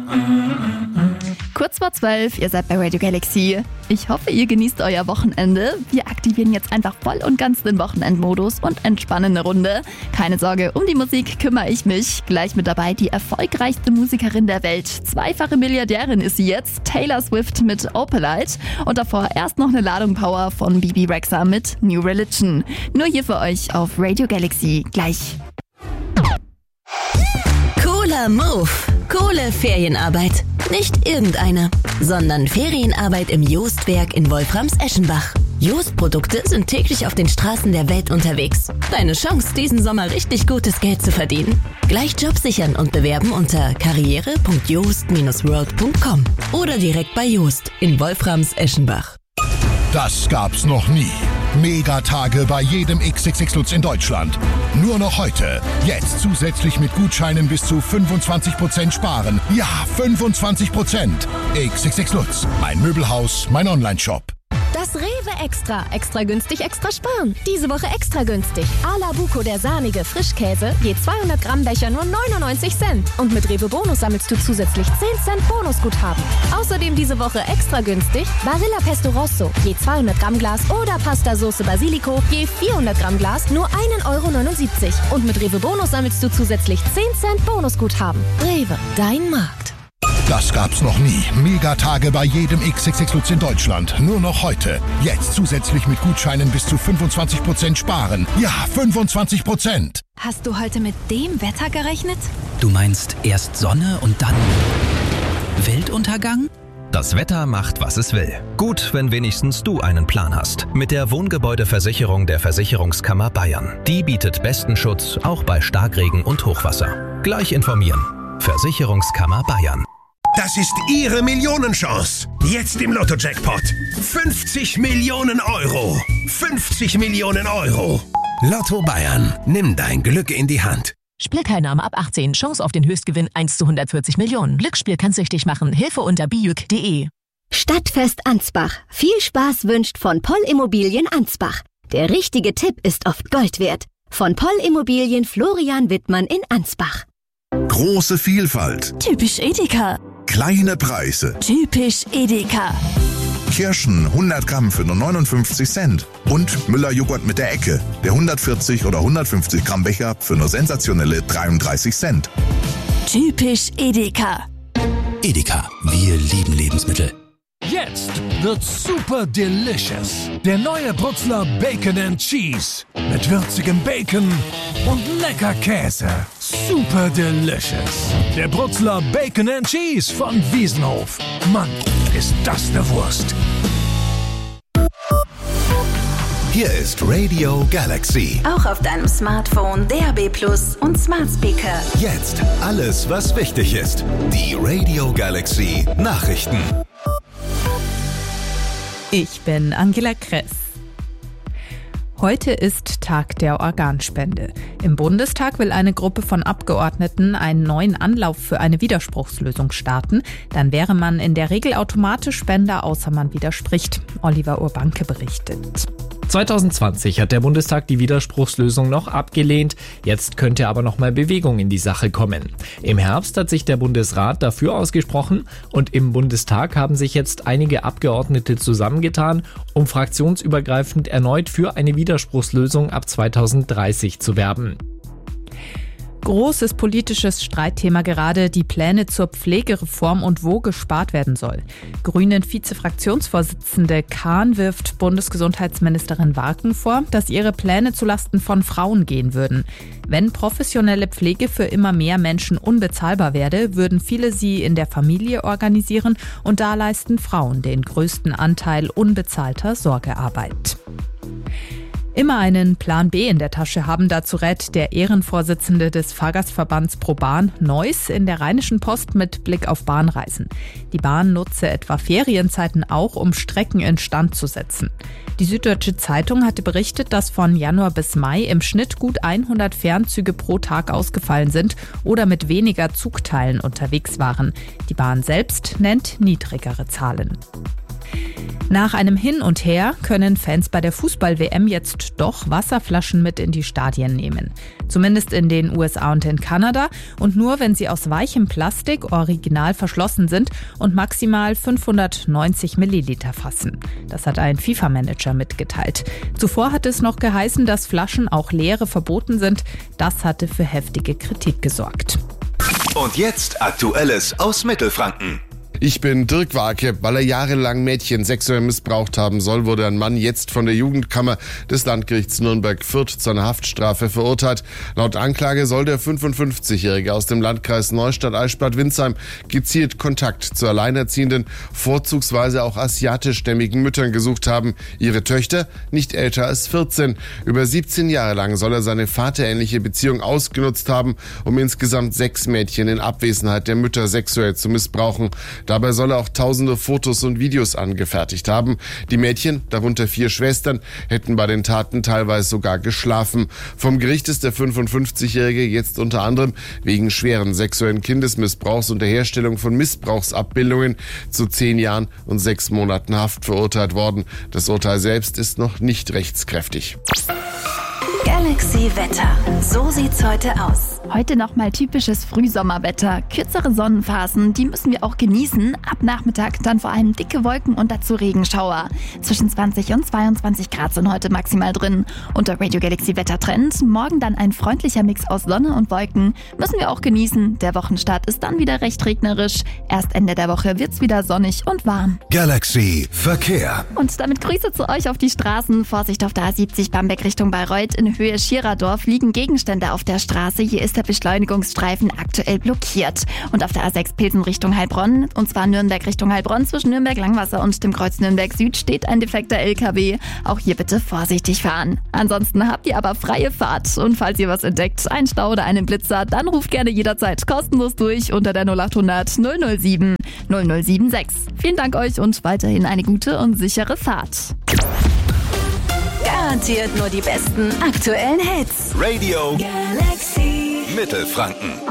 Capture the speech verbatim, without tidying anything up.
Kurz vor zwölf, ihr seid bei Radio Galaxy. Ich hoffe, ihr genießt euer Wochenende. Wir aktivieren jetzt einfach voll und ganz den Wochenendmodus und entspannen eine Runde. Keine Sorge, um die Musik kümmere ich mich. Gleich mit dabei die erfolgreichste Musikerin der Welt. Zweifache Milliardärin ist sie jetzt, Taylor Swift mit Opalite. Und davor erst noch eine Ladung Power von Bibi Rexha mit New Religion. Nur hier für euch auf Radio Galaxy. Gleich. Cooler Move. Coole Ferienarbeit. Nicht irgendeine, sondern Ferienarbeit im Jost-Werk in Wolframs-Eschenbach. Jost-Produkte sind täglich auf den Straßen der Welt unterwegs. Deine Chance, diesen Sommer richtig gutes Geld zu verdienen. Gleich Job sichern und bewerben unter karriere punkt jost Bindestrich world punkt com oder direkt bei Jost in Wolframs-Eschenbach. Das gab's noch nie. Megatage bei jedem X X X Lutz in Deutschland. Nur noch heute. Jetzt zusätzlich mit Gutscheinen bis zu fünfundzwanzig Prozent sparen. Ja, fünfundzwanzig Prozent. X X X Lutz. Mein Möbelhaus, mein Onlineshop. Das Rewe Extra. Extra günstig, extra sparen. Diese Woche extra günstig. Ala Buco, der sahnige Frischkäse, je zweihundert Gramm Becher nur neunundneunzig Cent. Und mit Rewe Bonus sammelst du zusätzlich zehn Cent Bonusguthaben. Außerdem diese Woche extra günstig Barilla Pesto Rosso, je zweihundert Gramm Glas oder Pasta Soße Basilico, je vierhundert Gramm Glas nur ein Euro neunundsiebzig. Und mit Rewe Bonus sammelst du zusätzlich zehn Cent Bonusguthaben. Rewe, dein Markt. Das gab's noch nie. Megatage bei jedem X X X Lutz in Deutschland. Nur noch heute. Jetzt zusätzlich mit Gutscheinen bis zu fünfundzwanzig Prozent sparen. Ja, fünfundzwanzig Prozent. Hast du heute mit dem Wetter gerechnet? Du meinst erst Sonne und dann Weltuntergang? Das Wetter macht, was es will. Gut, wenn wenigstens du einen Plan hast. Mit der Wohngebäudeversicherung der Versicherungskammer Bayern. Die bietet besten Schutz, auch bei Starkregen und Hochwasser. Gleich informieren. Versicherungskammer Bayern. Das ist Ihre Millionenchance. Jetzt im Lotto-Jackpot. fünfzig Millionen Euro. fünfzig Millionen Euro. Lotto Bayern. Nimm dein Glück in die Hand. Spielteilnahme ab achtzehn. Chance auf den Höchstgewinn eins zu hundertvierzig Millionen. Glücksspiel kann süchtig machen. Hilfe unter bijuk punkt de. Stadtfest Ansbach. Viel Spaß wünscht von Poll Immobilien Ansbach. Der richtige Tipp ist oft Gold wert. Von Poll Immobilien Florian Wittmann in Ansbach. Große Vielfalt. Typisch Edeka. Kleine Preise. Typisch Edeka. Kirschen hundert Gramm für nur neunundfünfzig Cent. Und Müller-Joghurt mit der Ecke. Der hundertvierzig oder hundertfünfzig Gramm Becher für nur sensationelle dreiunddreißig Cent. Typisch Edeka. Edeka, wir lieben Lebensmittel. Jetzt wird's super delicious. Der neue Brutzler Bacon and Cheese. Mit würzigem Bacon und lecker Käse. Super delicious. Der Brutzler Bacon and Cheese von Wiesenhof. Mann, ist das eine Wurst. Hier ist Radio Galaxy. Auch auf deinem Smartphone, D A B Plus und Smart Speaker. Jetzt alles, was wichtig ist. Die Radio Galaxy Nachrichten. Ich bin Angela Kress. Heute ist Tag der Organspende. Im Bundestag will eine Gruppe von Abgeordneten einen neuen Anlauf für eine Widerspruchslösung starten. Dann wäre man in der Regel automatisch Spender, außer man widerspricht. Oliver Urbanke berichtet. zwanzig zwanzig hat der Bundestag die Widerspruchslösung noch abgelehnt. Jetzt könnte aber noch mal Bewegung in die Sache kommen. Im Herbst hat sich der Bundesrat dafür ausgesprochen und im Bundestag haben sich jetzt einige Abgeordnete zusammengetan, um fraktionsübergreifend erneut für eine Widerspruchslösung ab zweitausenddreißig zu werben. Großes politisches Streitthema gerade die Pläne zur Pflegereform und wo gespart werden soll. Grünen Vize-Fraktionsvorsitzende Kahn wirft Bundesgesundheitsministerin Warken vor, dass ihre Pläne zulasten von Frauen gehen würden. Wenn professionelle Pflege für immer mehr Menschen unbezahlbar werde, würden viele sie in der Familie organisieren und da leisten Frauen den größten Anteil unbezahlter Sorgearbeit. Immer einen Plan B in der Tasche haben, dazu rät der Ehrenvorsitzende des Fahrgastverbands ProBahn Neuss in der Rheinischen Post mit Blick auf Bahnreisen. Die Bahn nutze etwa Ferienzeiten auch, um Strecken instand zu setzen. Die Süddeutsche Zeitung hatte berichtet, dass von Januar bis Mai im Schnitt gut hundert Fernzüge pro Tag ausgefallen sind oder mit weniger Zugteilen unterwegs waren. Die Bahn selbst nennt niedrigere Zahlen. Nach einem Hin und Her können Fans bei der Fußball-W M jetzt doch Wasserflaschen mit in die Stadien nehmen. Zumindest in den U S A und in Kanada und nur, wenn sie aus weichem Plastik original verschlossen sind und maximal fünfhundertneunzig Milliliter fassen. Das hat ein FIFA-Manager mitgeteilt. Zuvor hat es noch geheißen, dass Flaschen auch leere verboten sind. Das hatte für heftige Kritik gesorgt. Und jetzt Aktuelles aus Mittelfranken. Ich bin Dirk Warke. Weil er jahrelang Mädchen sexuell missbraucht haben soll, wurde ein Mann jetzt von der Jugendkammer des Landgerichts Nürnberg-Fürth zu einer Haftstrafe verurteilt. Laut Anklage soll der fünfundfünfzigjährige aus dem Landkreis Neustadt-Eichstätt-Windsheim gezielt Kontakt zu alleinerziehenden, vorzugsweise auch asiatischstämmigen Müttern gesucht haben. Ihre Töchter nicht älter als vierzehn. Über siebzehn Jahre lang soll er seine vaterähnliche Beziehung ausgenutzt haben, um insgesamt sechs Mädchen in Abwesenheit der Mütter sexuell zu missbrauchen. Dabei soll er auch tausende Fotos und Videos angefertigt haben. Die Mädchen, darunter vier Schwestern, hätten bei den Taten teilweise sogar geschlafen. Vom Gericht ist der fünfundfünfzigjährige jetzt unter anderem wegen schweren sexuellen Kindesmissbrauchs und der Herstellung von Missbrauchsabbildungen zu zehn Jahren und sechs Monaten Haft verurteilt worden. Das Urteil selbst ist noch nicht rechtskräftig. Galaxy Wetter. So sieht's heute aus. Heute nochmal typisches Frühsommerwetter. Kürzere Sonnenphasen, die müssen wir auch genießen. Ab Nachmittag dann vor allem dicke Wolken und dazu Regenschauer. Zwischen zwanzig und zweiundzwanzig Grad sind heute maximal drin. Unter Radio Galaxy Wettertrend. Morgen dann ein freundlicher Mix aus Sonne und Wolken. Müssen wir auch genießen. Der Wochenstart ist dann wieder recht regnerisch. Erst Ende der Woche wird's wieder sonnig und warm. Galaxy Verkehr. Und damit Grüße zu euch auf die Straßen. Vorsicht auf der A siebzig Bamberg Richtung Bayreuth. In Höhe Schiererdorf liegen Gegenstände auf der Straße. Hier ist der Beschleunigungsstreifen aktuell blockiert. Und auf der A sechs Pilsen Richtung Heilbronn, und zwar Nürnberg Richtung Heilbronn, zwischen Nürnberg-Langwasser und dem Kreuz Nürnberg Süd steht ein defekter L K W. Auch hier bitte vorsichtig fahren. Ansonsten habt ihr aber freie Fahrt. Und falls ihr was entdeckt, einen Stau oder einen Blitzer, dann ruft gerne jederzeit kostenlos durch unter der null achthundert null null sieben null null sieben sechs. Vielen Dank euch und weiterhin eine gute und sichere Fahrt. Garantiert nur die besten aktuellen Hits. Radio Galaxy Mittelfranken.